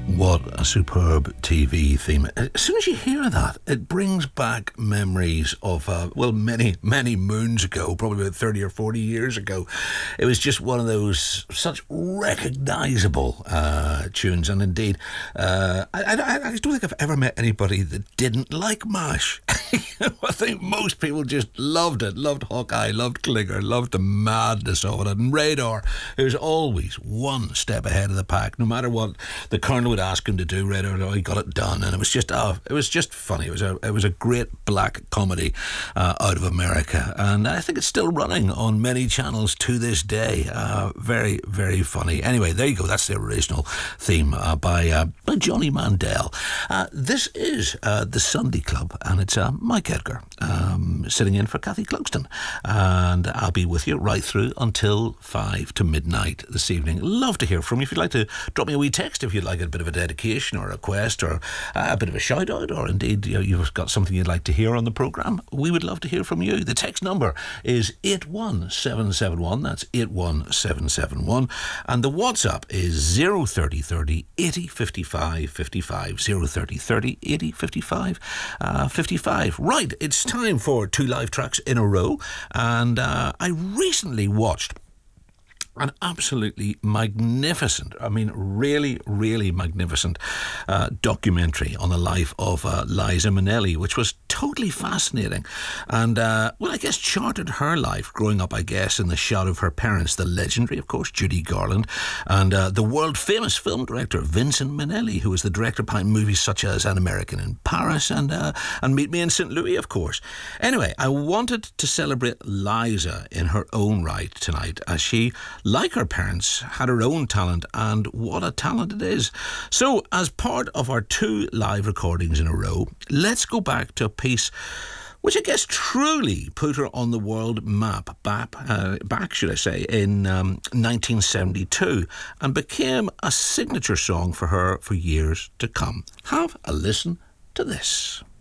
What a superb TV theme. As soon as you hear that, it brings back memories of, many, many moons ago, probably about 30 or 40 years ago. It was just one of those such recognisable tunes. And indeed, I don't think I've ever met anybody that didn't like MASH. I think most people just loved it, loved Hawkeye, loved Clinger, loved the madness of it. And Radar, who's always one step ahead of the pack, no matter what the Colonel would ask him to do. Radar, he got it done, and it was just funny. It was a great black comedy out of America, and I think it's still running on many channels to this day. Very, very funny. Anyway, there you go. That's the original theme by Johnny Mandel. This is the Sunday Club, and it's Mike Edgar sitting in for Kathy Clugston, and I'll be with you right through until 5 to midnight this evening. Love to hear from you. If you'd like to drop me a wee text, if you'd like a bit of a dedication or a request or a bit of a shout out, or indeed you've got something you'd like to hear on the programme, we would love to hear from you. The text number is 81771. That's 81771, and the WhatsApp is 03030 80 55 55. 03030 80 55 55. Right, it's time for two live tracks in a row, and I recently watched an absolutely magnificent, really, really magnificent documentary on the life of Liza Minnelli, which was totally fascinating. And, I guess charted her life growing up, in the shadow of her parents, the legendary, of course, Judy Garland, and the world-famous film director Vincent Minnelli, who was the director behind movies such as An American in Paris and Meet Me in St. Louis, of course. Anyway, I wanted to celebrate Liza in her own right tonight, as she, like her parents, had her own talent, and what a talent it is. So, as part of our two live recordings in a row, let's go back to a piece which I guess truly put her on the world map back in 1972, and became a signature song for her for years to come. Have a listen to this.